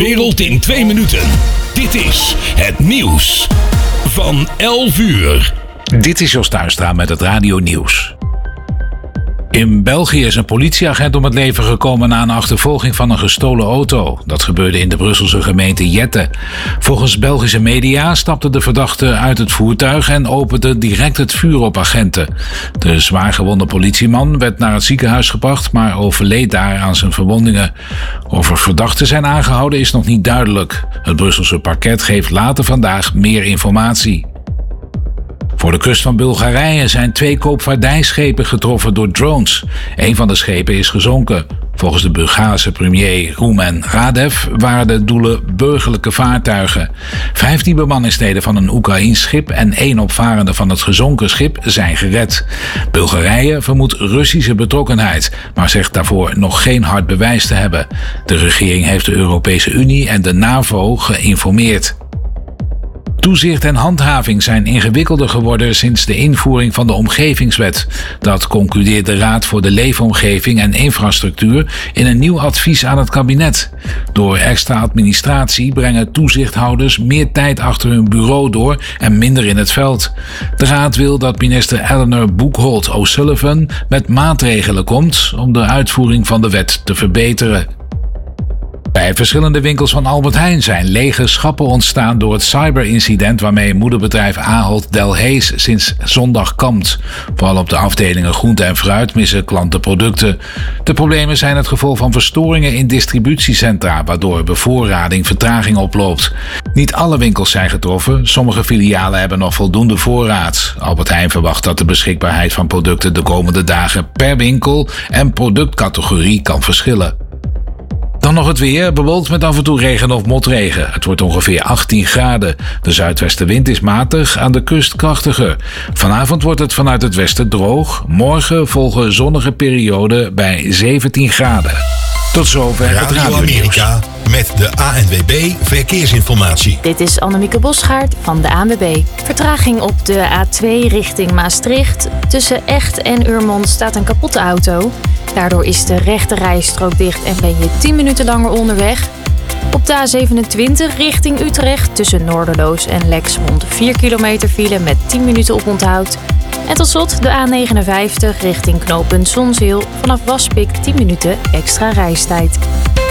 wereld in 2 minuten. Dit is het nieuws van 11 uur. Dit is Jos Tuinstra met het Radio Nieuws. In België is een politieagent om het leven gekomen na een achtervolging van een gestolen auto. Dat gebeurde in de Brusselse gemeente Jette. Volgens Belgische media stapte de verdachte uit het voertuig en opende direct het vuur op agenten. De zwaargewonde politieman werd naar het ziekenhuis gebracht, maar overleed daar aan zijn verwondingen. Of er verdachten zijn aangehouden is nog niet duidelijk. Het Brusselse parket geeft later vandaag meer informatie. Voor de kust van Bulgarije zijn 2 koopvaardijschepen getroffen door drones. Een van de schepen is gezonken. Volgens de Bulgaarse premier Rumen Radev waren de doelen burgerlijke vaartuigen. 15 bemanningsleden van een Oekraïens schip en 1 opvarende van het gezonken schip zijn gered. Bulgarije vermoedt Russische betrokkenheid, maar zegt daarvoor nog geen hard bewijs te hebben. De regering heeft de Europese Unie en de NAVO geïnformeerd. Toezicht en handhaving zijn ingewikkelder geworden sinds de invoering van de Omgevingswet. Dat concludeert de Raad voor de Leefomgeving en Infrastructuur in een nieuw advies aan het kabinet. Door extra administratie brengen toezichthouders meer tijd achter hun bureau door en minder in het veld. De Raad wil dat minister Eleanor Boekholt O'Sullivan met maatregelen komt om de uitvoering van de wet te verbeteren. Bij verschillende winkels van Albert Heijn zijn lege schappen ontstaan door het cyberincident waarmee moederbedrijf Ahold Delhaize sinds zondag kampt. Vooral op de afdelingen groente en fruit missen klanten producten. De problemen zijn het gevolg van verstoringen in distributiecentra, waardoor bevoorrading vertraging oploopt. Niet alle winkels zijn getroffen, sommige filialen hebben nog voldoende voorraad. Albert Heijn verwacht dat de beschikbaarheid van producten de komende dagen per winkel en productcategorie kan verschillen. Dan nog het weer, bewolkt met af en toe regen of motregen. Het wordt ongeveer 18 graden. De zuidwestenwind is matig, aan de kust krachtiger. Vanavond wordt het vanuit het westen droog. Morgen volgen zonnige perioden bij 17 graden. Tot zover het Radio Amerika met de ANWB Verkeersinformatie. Dit is Annemieke Bosgaard van de ANWB. Vertraging op de A2 richting Maastricht. Tussen Echt en Urmond staat een kapotte auto. Daardoor is de rechte rijstrook dicht en ben je 10 minuten langer onderweg. Op de A27 richting Utrecht tussen Noorderloos en Lexmond 4 kilometer file met 10 minuten oponthoud. En tot slot de A59 richting knooppunt Zonzeel vanaf Waspik 10 minuten extra reistijd.